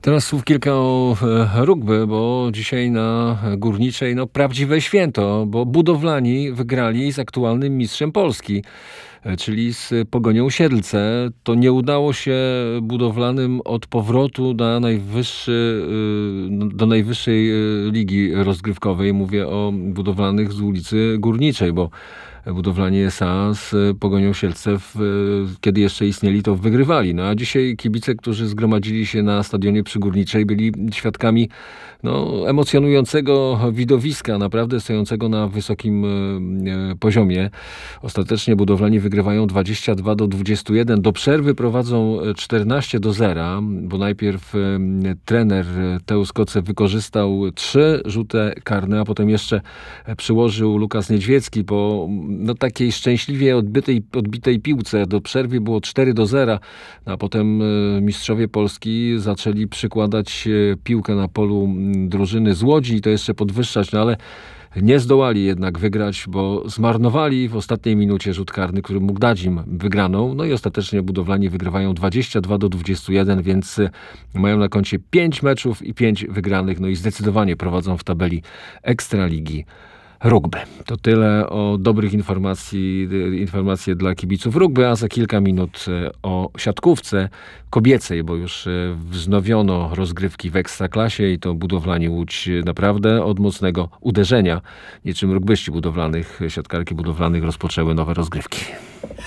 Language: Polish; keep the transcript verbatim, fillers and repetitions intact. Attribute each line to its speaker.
Speaker 1: Teraz słów kilka o e, rugby, bo dzisiaj na Górniczej no, prawdziwe święto, bo budowlani wygrali z aktualnym mistrzem Polski, e, czyli z Pogonią Siedlce. To nie udało się budowlanym od powrotu na najwyższy, e, do najwyższej e, ligi rozgrywkowej. Mówię o budowlanych z ulicy Górniczej, bo budowlanie S A z Pogonią Siedlce, w, kiedy jeszcze istnieli, to wygrywali. No a dzisiaj kibice, którzy zgromadzili się na stadionie przy Górniczej, byli świadkami no, emocjonującego widowiska, naprawdę stojącego na wysokim e, poziomie. Ostatecznie budowlani wygrywają dwadzieścia dwa do dwudziestu jeden. Do przerwy prowadzą czternaście do zera, bo najpierw e, trener Teusz Koce wykorzystał trzy żółte karne, a potem jeszcze przyłożył Lukas Niedźwiecki po no, takiej szczęśliwie odbitej, odbitej piłce. Do przerwy było cztery do zera, a potem mistrzowie Polski zaczęli przykładać piłkę na polu drużyny z Łodzi i to jeszcze podwyższać, no ale nie zdołali jednak wygrać, bo zmarnowali w ostatniej minucie rzut karny, który mógł dać im wygraną. No i ostatecznie budowlani wygrywają dwadzieścia dwa do dwudziestu jeden, więc mają na koncie pięć meczów i pięć wygranych. No i zdecydowanie prowadzą w tabeli Ekstraligi Rugby. To tyle o dobrych informacji, informacje dla kibiców rugby, a za kilka minut o siatkówce kobiecej, bo już wznowiono rozgrywki w Ekstraklasie i to budowlani Łódź naprawdę od mocnego uderzenia. Niczym rugbyści budowlanych, siatkarki budowlanych rozpoczęły nowe rozgrywki.